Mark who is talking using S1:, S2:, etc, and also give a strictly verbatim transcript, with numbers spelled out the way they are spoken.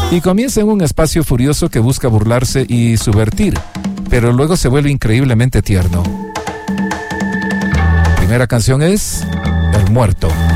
S1: y comienza en un espacio furioso que busca burlarse y subvertir, pero luego se vuelve increíblemente tierno. Primera canción es El Muerto.